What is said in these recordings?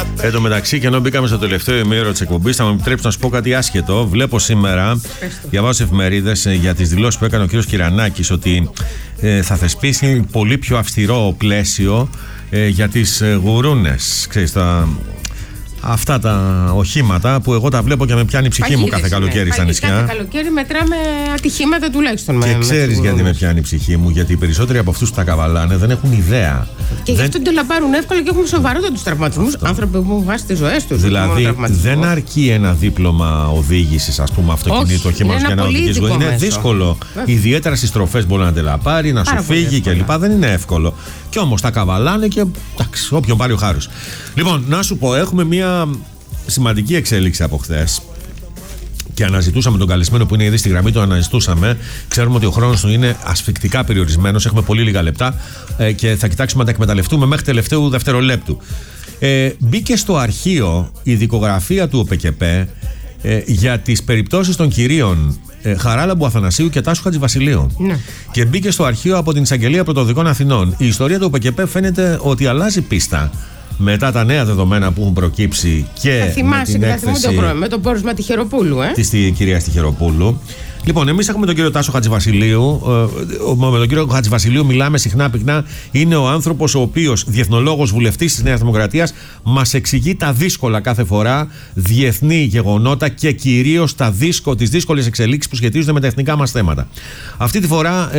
Εν τω μεταξύ, και ενώ μπήκαμε στο τελευταίο ημίωρο της εκπομπής, θα μου επιτρέψει να σου πω κάτι άσχετο. Βλέπω σήμερα, διαβάζω εφημερίδες για τις δηλώσεις που έκανε ο κ. Κυρανάκης, ότι θα θεσπίσει πολύ πιο αυστηρό πλαίσιο για τις γουρούνες. Ξέρεις, αυτά τα οχήματα που εγώ τα βλέπω και με πιάνει η ψυχή μου κάθε καλοκαίρι στα νησιά. Κάθε καλοκαίρι μετράμε ατυχήματα τουλάχιστον. Και ξέρεις γιατί με πιάνει η ψυχή μου? Γιατί οι περισσότεροι από αυτούς που τα καβαλάνε δεν έχουν ιδέα. Και γι' αυτό το πάρουν εύκολα και έχουν σοβαρότατους τραυματισμούς. Άνθρωποι που έχουν χάσει τις ζωές τους. Δηλαδή δεν αρκεί ένα δίπλωμα οδήγησης, ας πούμε, αυτοκινήτου οχήματος για να οδηγήσει. Είναι δύσκολο. Ιδιαίτερα στις στροφές μπορεί να τελαπάρει, να σου φύγει κλπ. Δεν είναι εύκολο. Και όμως τα καβαλάνε και εντάξει, όποιον πάρει ο χάρος. Λοιπόν, να σου πω, έχουμε μια σημαντική εξέλιξη από χθες και αναζητούσαμε τον καλεσμένο που είναι ήδη στη γραμμή, το αναζητούσαμε. Ξέρουμε ότι ο χρόνος του είναι ασφικτικά περιορισμένος, έχουμε πολύ λίγα λεπτά και θα κοιτάξουμε να τα εκμεταλλευτούμε μέχρι τελευταίου δευτερολέπτου. Μπήκε στο αρχείο η δικογραφία του ΟΠΕΚΕΠΕ για τις περιπτώσεις των κυρίων Χαράλαμπου Αθανασίου και Τάσου Χατζηβασιλείου. Ναι. Και μπήκε στο αρχείο από την Εισαγγελία Πρωτοδικών Αθηνών. Η ιστορία του ΟΠΕΚΕΠΕ φαίνεται ότι αλλάζει πίστα μετά τα νέα δεδομένα που έχουν προκύψει και με την έκθεση με το πόρισμα Τυχεροπούλου, της κυρίας Τυχεροπούλου. Λοιπόν, εμείς έχουμε τον κύριο Τάσο Χατζηβασιλείου. Με τον κύριο Χατζηβασιλείου μιλάμε συχνά πυκνά. Είναι ο άνθρωπος ο οποίος, διεθνολόγος, βουλευτής της Νέας Δημοκρατίας, μας εξηγεί τα δύσκολα κάθε φορά διεθνή γεγονότα και κυρίως τις δύσκολες εξελίξεις που σχετίζονται με τα εθνικά μας θέματα. Αυτή τη φορά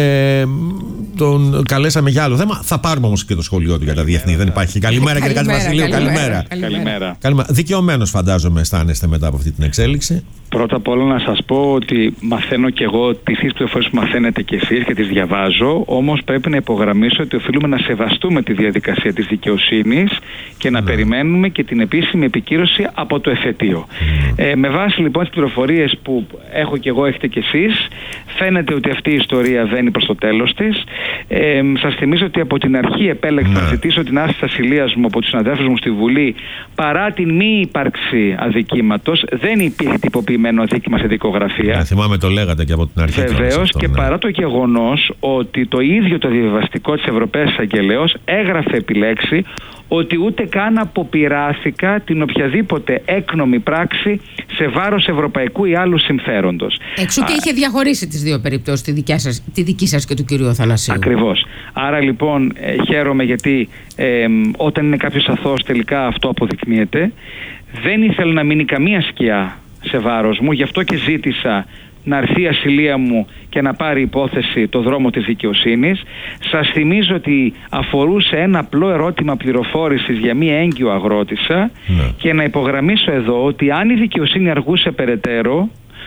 τον καλέσαμε για άλλο θέμα. Θα πάρουμε όμως και το σχολείο του για τα διεθνή. Δεν υπάρχει. Καλημέρα, κύριε Χατζηβασιλείου. Καλημέρα. Δικαιωμένος, φαντάζομαι, αισθάνεστε μετά από αυτή την εξέλιξη. Πρώτα απ' όλα να σας πω ότι μαθαίνω κι εγώ τις πληροφορίες που μαθαίνετε κι εσείς και τις διαβάζω, όμως πρέπει να υπογραμμίσω ότι οφείλουμε να σεβαστούμε τη διαδικασία της δικαιοσύνης και να περιμένουμε και την επίσημη επικύρωση από το εφετείο. Με βάση λοιπόν τις πληροφορίες που έχω κι εγώ, έχετε κι εσείς, φαίνεται ότι αυτή η ιστορία βαίνει προς το τέλος της. Σας θυμίζω ότι από την αρχή επέλεξα να ζητήσω την άσκηση ασυλίας μου από τους συναδέλφους μου στη Βουλή, παρά την μη ύπαρξη αδικήματος. Δεν υπήρχε τυποποιημένο αδίκημα σε δικογραφία. Θυμάμαι, το λέγατε και από την αρχή. Βεβαίως, και παρά το γεγονός ότι το ίδιο το διαβιβαστικό της Ευρωπαίας Εισαγγελέως έγραφε επιλέξει ότι ούτε καν αποπειράθηκα την οποιαδήποτε έκνομη πράξη σε βάρος ευρωπαϊκού ή άλλου συμφέροντος. Εξού και είχε διαχωρίσει τις δύο περιπτώσεις, τη δική σας και του κυρίου Αθανασίου. Ακριβώς. Άρα λοιπόν χαίρομαι γιατί όταν είναι κάποιος αθώος τελικά αυτό αποδεικνύεται. Δεν ήθελα να μείνει καμία σκιά σε βάρος μου, γι' αυτό και ζήτησα να έρθει η ασυλία μου και να πάρει υπόθεση το δρόμο της δικαιοσύνης. Σας θυμίζω ότι αφορούσε ένα απλό ερώτημα πληροφόρησης για μία έγκυο αγρότισσα και να υπογραμμίσω εδώ ότι αν η δικαιοσύνη αργούσε περαιτέρω,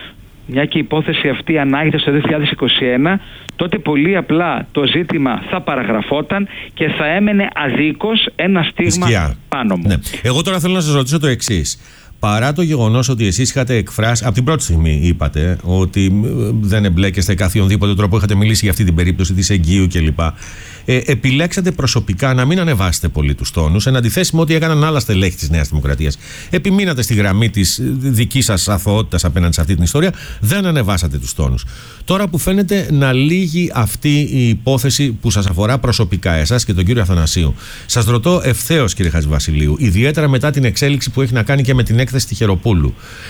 μια και η υπόθεση αυτή ανάγεται στο 2021, τότε πολύ απλά το ζήτημα θα παραγραφόταν και θα έμενε αδίκως ένα στίγμα πάνω μου. Ναι. Εγώ τώρα θέλω να σας ρωτήσω το εξής. Παρά το γεγονός ότι εσείς είχατε εκφράσει, από την πρώτη στιγμή είπατε ότι δεν εμπλέκεστε καθιονδήποτε τρόπο, είχατε μιλήσει για αυτή την περίπτωση της εγγύου κλπ. Επιλέξατε προσωπικά να μην ανεβάσετε πολύ τους τόνους, εν αντιθέσει με ό,τι έκαναν άλλα στελέχη της Νέας Δημοκρατίας. Επιμείνατε στη γραμμή της δικής σας αθωότητας απέναντι σε αυτή την ιστορία, δεν ανεβάσατε τους τόνους. Τώρα που φαίνεται να λύγει αυτή η υπόθεση που σας αφορά προσωπικά εσάς και τον κύριο Αθανασίου, σας ρωτώ ευθέως, κύριε Χατζηβασιλείου, ιδιαίτερα μετά την εξέλιξη που έχει να κάνει και με την έκθεση Τυχεροπούλου,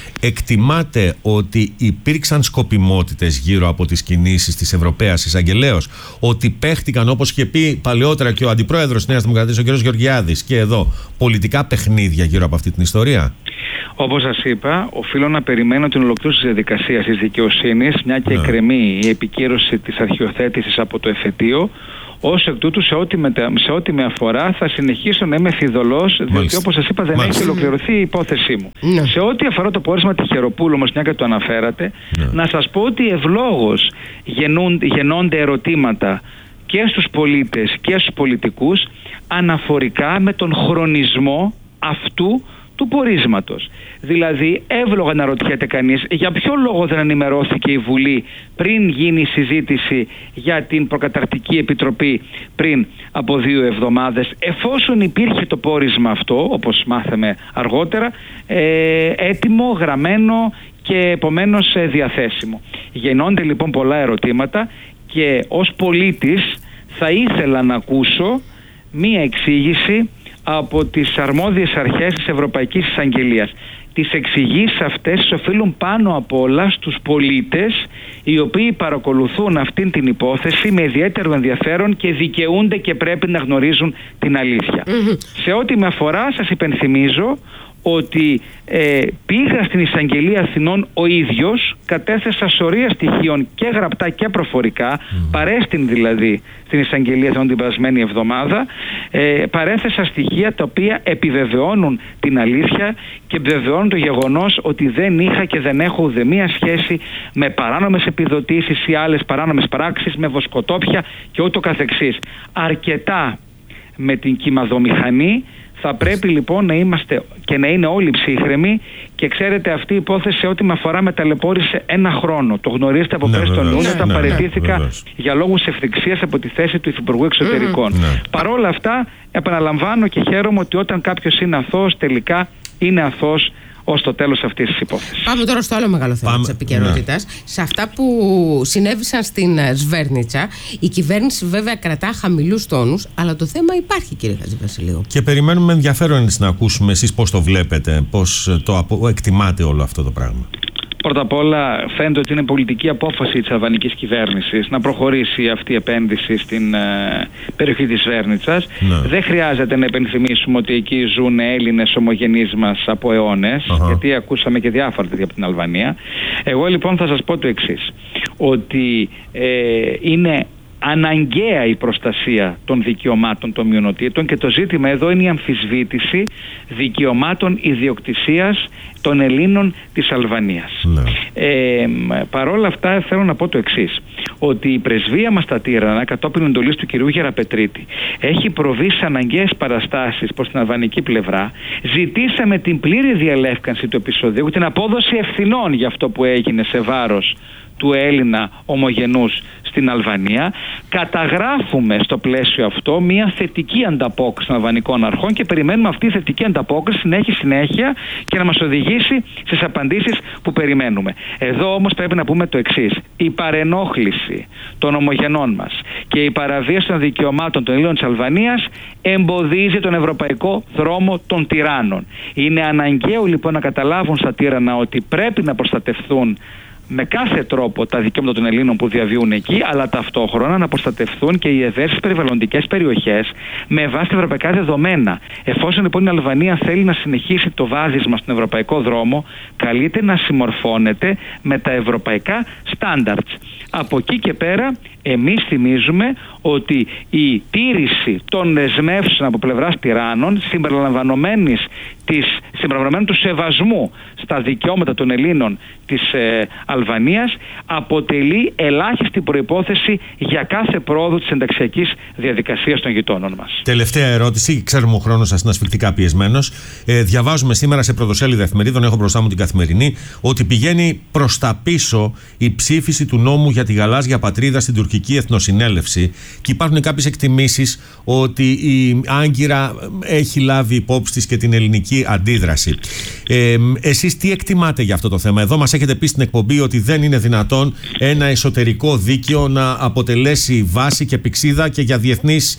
εκτιμάτε ότι υπήρξαν σκοπιμότητες γύρω από τις κινήσεις της Ευρωπαίας Εισαγγελέως, ότι παίχτηκαν, όπως είχε πει παλαιότερα και ο αντιπρόεδρος της Νέας Δημοκρατίας, ο κ. Γεωργιάδης, και εδώ, πολιτικά παιχνίδια γύρω από αυτή την ιστορία? Όπως σας είπα, οφείλω να περιμένω την ολοκλήρωση της διαδικασίας της δικαιοσύνης, μια και εκκρεμεί η επικύρωση της αρχιοθέτησης από το εφετείο. Ως εκ τούτου, σε ό,τι με αφορά, θα συνεχίσω να είμαι φιδωλός, διότι όπως σας είπα δεν έχει ολοκληρωθεί η υπόθεσή μου. Σε ό,τι αφορά το πόρισμα Τυχεροπούλου, όμως, μια και το αναφέρατε, να σας πω ότι ευλόγως γεννώνται ερωτήματα και στους πολίτες και στους πολιτικούς αναφορικά με τον χρονισμό αυτού του πορίσματος. Δηλαδή, εύλογα να ρωτιέται κανείς για ποιο λόγο δεν ενημερώθηκε η Βουλή πριν γίνει η συζήτηση για την προκαταρκτική επιτροπή πριν από 2 εβδομάδες, εφόσον υπήρχε το πόρισμα αυτό, όπως μάθαμε αργότερα, έτοιμο, γραμμένο και επομένως διαθέσιμο. Γεννώνται λοιπόν πολλά ερωτήματα και ως πολίτης θα ήθελα να ακούσω μία εξήγηση από τις αρμόδιες αρχές της Ευρωπαϊκής Εισαγγελίας. Τις εξηγήσεις αυτές τις οφείλουν πάνω απ' όλα στους πολίτες, οι οποίοι παρακολουθούν αυτήν την υπόθεση με ιδιαίτερο ενδιαφέρον και δικαιούνται και πρέπει να γνωρίζουν την αλήθεια. Σε ό,τι με αφορά, σας υπενθυμίζω ότι πήγα στην Εισαγγελία Αθηνών ο ίδιος, κατέθεσα σωρία στοιχείων και γραπτά και προφορικά, παρέστην δηλαδή στην Εισαγγελία Αθηνών την περασμένη εβδομάδα, παρέθεσα στοιχεία τα οποία επιβεβαιώνουν την αλήθεια και επιβεβαιώνουν το γεγονός ότι δεν είχα και δεν έχω ουδεμία σχέση με παράνομες επιδοτήσεις ή άλλες παράνομες πράξεις, με βοσκοτόπια και ούτω καθεξής. Αρκετά με την κυμαδομηχανή. Θα πρέπει λοιπόν να είμαστε και να είναι όλοι ψύχρεμοι, και ξέρετε, αυτή η υπόθεση ό,τι με αφορά με ταλαιπώρησε ένα χρόνο. Το γνωρίζετε από πέρσι τον Ιούνιο, όταν παραιτήθηκα για λόγους ευθυξίας από τη θέση του Υφυπουργού Εξωτερικών. Παρόλα αυτά, επαναλαμβάνω και χαίρομαι ότι όταν κάποιος είναι αθώος, τελικά είναι αθώος ως το τέλος αυτής της υπόθεσης. Πάμε τώρα στο άλλο μεγάλο θέμα της επικαιρότητας. Σε αυτά που συνέβησαν στην Σβέρνιτσα, η κυβέρνηση βέβαια κρατά χαμηλούς τόνους, αλλά το θέμα υπάρχει, κύριε Χατζηβασιλείου. Και περιμένουμε ενδιαφέρον να ακούσουμε εσείς πώς το βλέπετε, πώς το εκτιμάτε όλο αυτό το πράγμα. Πρώτα απ' όλα, φαίνεται ότι είναι πολιτική απόφαση της αλβανικής κυβέρνησης να προχωρήσει αυτή η επένδυση στην περιοχή της Σβέρνιτσας. Δεν χρειάζεται να υπενθυμίσουμε ότι εκεί ζουν Έλληνες ομογενείς μας από αιώνες, γιατί ακούσαμε και διάφορα τέτοια από την Αλβανία. Εγώ λοιπόν θα σας πω το εξής, ότι είναι αναγκαία η προστασία των δικαιωμάτων των μειονοτήτων, και το ζήτημα εδώ είναι η αμφισβήτηση δικαιωμάτων ιδιοκτησίας των Ελλήνων της Αλβανίας. Παρόλα αυτά θέλω να πω το εξής, ότι η πρεσβεία μας στα Τύρανα, κατόπιν εντολής του κυρίου Γεραπετρίτη, έχει προβεί σε αναγκαίες παραστάσεις προς την αλβανική πλευρά. Ζητήσαμε την πλήρη διαλεύκανση του επεισοδίου, την απόδοση ευθυνών για αυτό που έγινε σε βάρος του Έλληνα ομογενούς στην Αλβανία. Καταγράφουμε στο πλαίσιο αυτό μια θετική ανταπόκριση των αλβανικών αρχών και περιμένουμε αυτή η θετική ανταπόκριση να έχει συνέχεια και να μας οδηγήσει στις απαντήσεις που περιμένουμε. Εδώ όμως πρέπει να πούμε το εξής: η παρενόχληση των ομογενών μας και η παραβίαση των δικαιωμάτων των Ελλήνων της Αλβανίας εμποδίζει τον ευρωπαϊκό δρόμο των τυράννων. Είναι αναγκαίο λοιπόν να καταλάβουν στα Τύρανα ότι πρέπει να προστατευθούν με κάθε τρόπο τα δικαιώματα των Ελλήνων που διαβιούν εκεί, αλλά ταυτόχρονα να προστατευθούν και οι ευαίσθητες περιβαλλοντικές περιοχές με βάση τα ευρωπαϊκά δεδομένα. Εφόσον λοιπόν η Αλβανία θέλει να συνεχίσει το βάδισμα στον ευρωπαϊκό δρόμο, καλείται να συμμορφώνεται με τα ευρωπαϊκά standards. Από εκεί και πέρα, εμείς θυμίζουμε ότι η τήρηση των δεσμεύσεων από πλευράς τυράννων, συμπεριλαμβανομένου του σεβασμού στα δικαιώματα των Ελλήνων της Αλβανίας, αποτελεί ελάχιστη προϋπόθεση για κάθε πρόοδο της ενταξιακής διαδικασίας των γειτόνων μας. Τελευταία ερώτηση, ξέρουμε ο χρόνος σας είναι ασφικτικά πιεσμένος. Διαβάζουμε σήμερα σε πρωτοσέλιδα εφημερίδων, έχω μπροστά μου την Καθημερινή, ότι πηγαίνει προς τα πίσω η ψήφιση του νόμου για τη γαλάζια πατρίδα στην τουρκική εθνοσυνέλευση, και υπάρχουν κάποιες εκτιμήσεις ότι η Άγκυρα έχει λάβει υπόψη της και την ελληνική αντίδραση. Εσείς τι εκτιμάτε για αυτό το θέμα? Εδώ μας έχετε πει στην εκπομπή ότι δεν είναι δυνατόν ένα εσωτερικό δίκαιο να αποτελέσει βάση και πυξίδα και για διεθνείς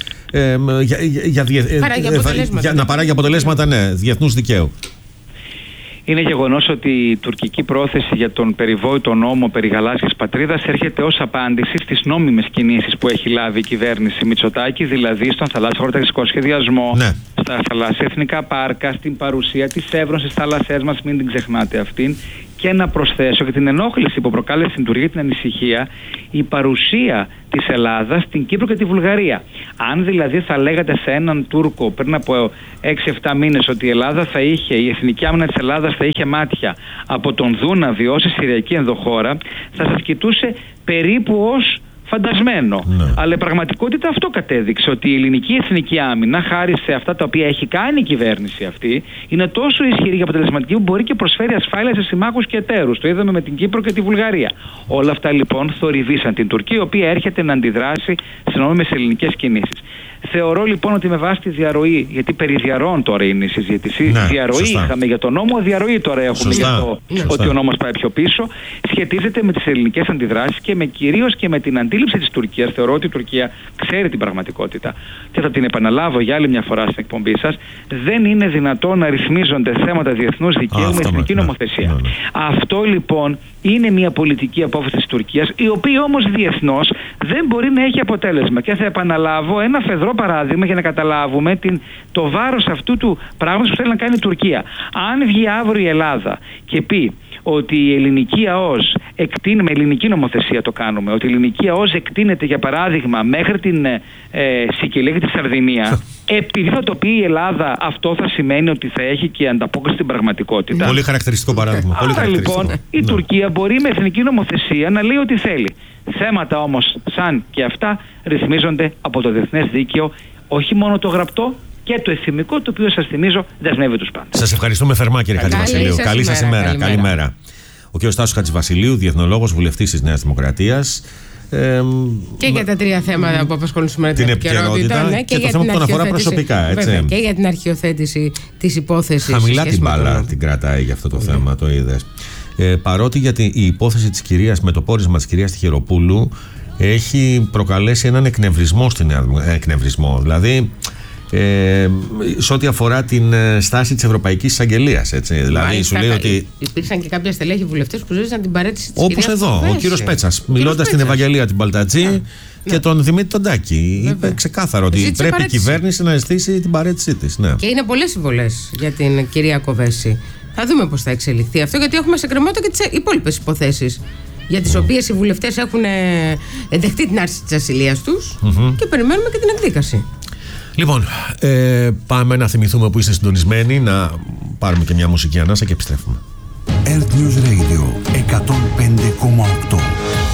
να παράγει αποτελέσματα διεθνούς δικαίου. Είναι γεγονός ότι η τουρκική πρόθεση για τον περιβόητο νόμο περί γαλάζιας πατρίδας έρχεται ως απάντηση στις νόμιμες κινήσεις που έχει λάβει η κυβέρνηση Μητσοτάκη, δηλαδή στον θαλάσσιο χωροταξικό σχεδιασμό, στα θαλάσσια εθνικά πάρκα, στην παρουσία της Εύρων στις θάλασσές μας, μην την ξεχνάτε αυτήν. Και να προσθέσω και την ενόχληση που προκάλεσε στην Τουρκία, την ανησυχία, η παρουσία της Ελλάδας στην Κύπρο και τη Βουλγαρία. Αν δηλαδή θα λέγατε σε έναν Τούρκο πριν από 6-7 μήνες ότι η Ελλάδα η εθνική άμυνα της Ελλάδας θα είχε μάτια από τον Δούναβη ως η Συριακή ενδοχώρα, θα σας κοιτούσε περίπου ως φαντασμένο. Αλλά η πραγματικότητα αυτό κατέδειξε, ότι η ελληνική εθνική άμυνα, χάρη σε αυτά τα οποία έχει κάνει η κυβέρνηση αυτή, είναι τόσο ισχυρή και αποτελεσματική που μπορεί και προσφέρει ασφάλεια σε συμμάχους και εταίρους. Το είδαμε με την Κύπρο και τη Βουλγαρία. Όλα αυτά λοιπόν θορυβήσαν την Τουρκία, η οποία έρχεται να αντιδράσει στις νόμιμες ελληνικές κινήσεις. Θεωρώ λοιπόν ότι με βάση τη διαρροή, γιατί περί διαρροών τώρα είναι η συζήτηση, διαρροή είχαμε για τον νόμο, διαρροή τώρα έχουμε για το ότι ο νόμος πάει πιο πίσω, σχετίζεται με τις ελληνικές αντιδράσεις και κυρίως και με την αντίδραση αντίληψη της Τουρκίας, θεωρώ ότι η Τουρκία ξέρει την πραγματικότητα και θα την επαναλάβω για άλλη μια φορά στην εκπομπή σας, δεν είναι δυνατόν να ρυθμίζονται θέματα διεθνούς δικαίου με εθνική νομοθεσία. Αυτό λοιπόν είναι μια πολιτική απόφαση της Τουρκίας, η οποία όμως διεθνώς δεν μπορεί να έχει αποτέλεσμα. Και θα επαναλάβω ένα φεδρό παράδειγμα για να καταλάβουμε το βάρος αυτού του πράγματος που θέλει να κάνει η Τουρκία. Αν βγει αύριο η Ελλάδα και πει ότι η ελληνική ΑΟΣ με ελληνική νομοθεσία το κάνουμε, ότι η ελληνική ΑΟΣ εκτείνεται για παράδειγμα μέχρι την Σικελία και τη Σαρδινία, επειδή θα το πει η Ελλάδα, αυτό θα σημαίνει ότι θα έχει και ανταπόκριση στην πραγματικότητα. Πολύ χαρακτηριστικό παράδειγμα. Άρα λοιπόν η Τουρκία μπορεί με εθνική νομοθεσία να λέει ό,τι θέλει. Θέματα όμως σαν και αυτά ρυθμίζονται από το διεθνές δίκαιο, όχι μόνο το γραπτό, και το εθιμικό, το οποίο σας θυμίζω δεσμεύει τους πάντες. Σας ευχαριστούμε θερμά, κύριε Χατζηβασιλείου. Καλή σας ημέρα. Καλημέρα. Ο κ. Τάσος Χατζηβασιλείου, διεθνολόγος, βουλευτής της Νέας Δημοκρατίας. Και για τα τρία θέματα που απασχολούν σήμερα την επικαιρότητα, ναι, και το θέμα που τον αφορά προσωπικά. Έτσι. Βέβαια, και για την αρχιοθέτηση της υπόθεσης. Χαμηλά την μπάλα την κρατάει για αυτό το θέμα, το είδες. Παρότι γιατί η υπόθεση της κυρίας, με το πόρισμα της κυρίας Τυχεροπούλου, έχει προκαλέσει έναν εκνευρισμό στην εκνευρισμό. Δηλαδή, σε ό,τι αφορά την στάση της Ευρωπαϊκής Εισαγγελίας. Δηλαδή, σου λέει ότι υπήρξαν και κάποια στελέχη βουλευτές που ζήτησαν την παρέτηση της κυρίας. Όπως εδώ, ο κύριος Πέτσας, μιλώντας στην Ευαγγελία την Παλτατζή και τον Δημήτρη τον Τάκη, είπε ξεκάθαρο ότι πρέπει η κυβέρνηση να ζητήσει την παρέτησή της. Ναι. Και είναι πολλές συμβολές για την κυρία Κοβέση. Θα δούμε πώς θα εξελιχθεί αυτό, γιατί έχουμε σε κρεμότητα και τις υπόλοιπες υποθέσεις για τις οποίες οι βουλευτές έχουν δεχτεί την άρση της ασυλίας τους και περιμένουμε και την εκδίκαση. Λοιπόν, πάμε να θυμηθούμε που είστε συντονισμένοι, να πάρουμε και μια μουσική ανάσα και επιστρέφουμε. Earth News Radio 105,8.